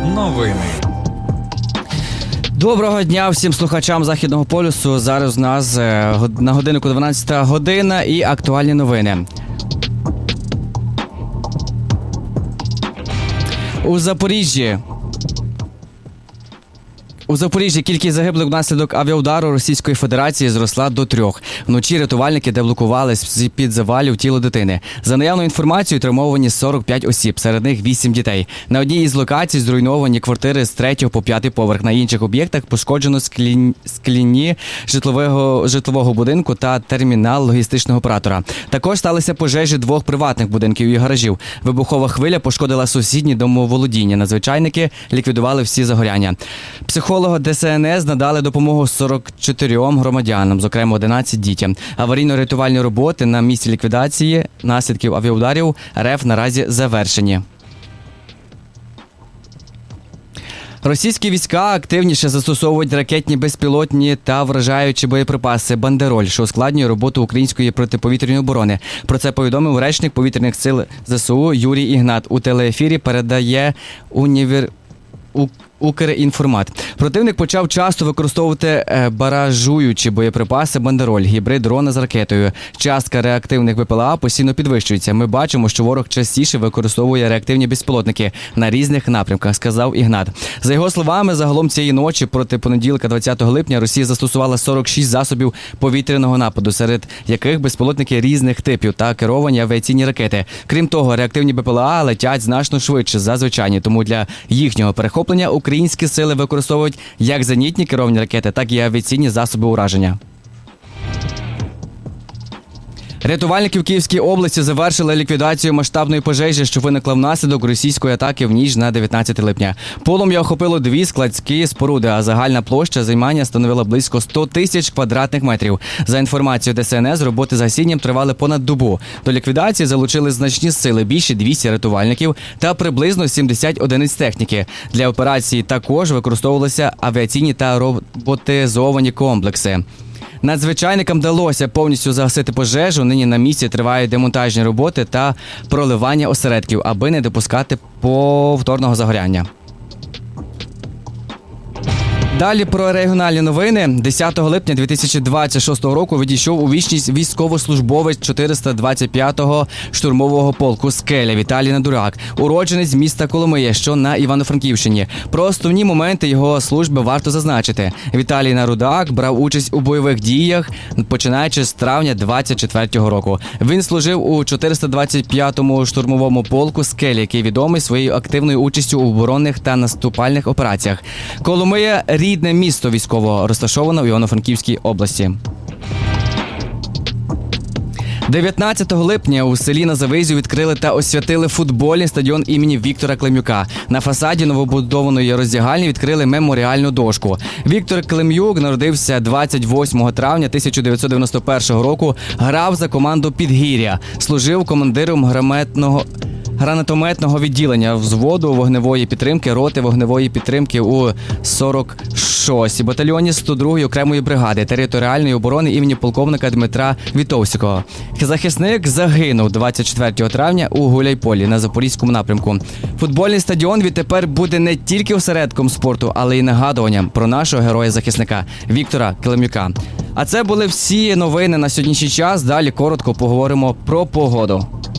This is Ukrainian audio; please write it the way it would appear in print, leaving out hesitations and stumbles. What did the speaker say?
Новини. Доброго дня всім слухачам Західного полюсу. Зараз у нас на годиннику 12 година і актуальні новини. У Запоріжжі кількість загиблих внаслідок авіаудару Російської Федерації зросла до 3. Вночі рятувальники деблокували з-під завалів тіло дитини. За наявною інформацією, травмовані 45 осіб, серед них 8 дітей. На одній із локацій зруйновані квартири з 3 по 5 поверх. На інших об'єктах пошкоджено скляні житлового будинку та термінал логістичного оператора. Також сталися пожежі 2 приватних будинків і гаражів. Вибухова хвиля пошкодила сусідні домоволодіння. Надзвичайники ліквідували всі загоряння. Психологи ДСНС надали допомогу 44 громадянам, зокрема 11 дітям. Аварійно-рятувальні роботи на місці ліквідації наслідків авіаударів РФ наразі завершені. Російські війська активніше застосовують ракетні, безпілотні та вражаючі боєприпаси «Бандероль», що ускладнює роботу української протиповітряної оборони. Про це повідомив речник повітряних сил ЗСУ Юрій Ігнат. У телеефірі передає Укрінформат. Противник почав часто використовувати баражуючі боєприпаси «Бандероль», гібрид дрона з ракетою. Частка реактивних БПЛА постійно підвищується. Ми бачимо, що ворог частіше використовує реактивні безпілотники на різних напрямках, сказав Ігнат. За його словами, загалом цієї ночі проти понеділка 20 липня Росія застосувала 46 засобів повітряного нападу, серед яких безпілотники різних типів та керовані авіаційні ракети. Крім того, реактивні БПЛА летять значно швидше за звичайні, тому для їхнього перехоплення українські сили використовують як зенітні керовані ракети, так і авіаційні засоби ураження. Рятувальники в Київській області завершили ліквідацію масштабної пожежі, що виникла внаслідок російської атаки в ніч на 19 липня. Полум'я охопило 2 складські споруди, а загальна площа займання становила близько 100 тисяч квадратних метрів. За інформацією ДСНС, роботи з гасінням тривали понад добу. До ліквідації залучили значні сили, більше 200 рятувальників та приблизно 70 одиниць техніки. Для операції також використовувалися авіаційні та роботизовані комплекси. Надзвичайникам вдалося повністю загасити пожежу. Нині на місці тривають демонтажні роботи та проливання осередків, аби не допускати повторного загоряння. Далі про регіональні новини. 10 липня 2026 року відійшов у вічність військовослужбовець 425-го штурмового полку «Скеля» Віталій Надурак, уродженець міста Коломия, що на Івано-Франківщині. Про основні моменти його служби варто зазначити. Віталій Надурак брав участь у бойових діях, починаючи з травня 24-го року. Він служив у 425-му штурмовому полку «Скеля», який відомий своєю активною участю у оборонних та наступальних операціях. Коломия – рідне місто військового, розташоване в Івано-Франківській області. 19 липня у селі Назавизів відкрили та освятили футбольний стадіон імені Віктора Клим'юка. На фасаді новобудованої роздягальні відкрили меморіальну дошку. Віктор Клим'юк народився 28 травня 1991 року, грав за команду «Підгір'я», служив командиром гранатометного відділення взводу вогневої підтримки роти вогневої підтримки у 46-й батальйоні 102-ї окремої бригади територіальної оборони імені полковника Дмитра Вітовського. Захисник загинув 24 травня у Гуляйполі на Запорізькому напрямку. Футбольний стадіон відтепер буде не тільки осередком спорту, але й нагадуванням про нашого героя-захисника Віктора Клим'юка. А це були всі новини на сьогоднішній час. Далі коротко поговоримо про погоду.